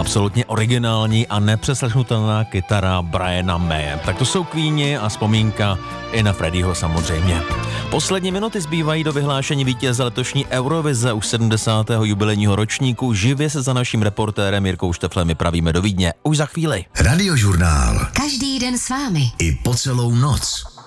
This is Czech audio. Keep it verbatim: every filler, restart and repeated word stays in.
absolutně originální a nepřeslechnutelná kytara Briana Maye. Tak to jsou Queeni a vzpomínka i na Freddieho samozřejmě. Poslední minuty zbývají do vyhlášení vítěze letošní Eurovize už sedmdesátého jubilejního ročníku. Živě se za naším reportérem Jirkou Šteflem vypravíme do Vídně už za chvíli. Radiožurnál. Každý den s vámi. I po celou noc.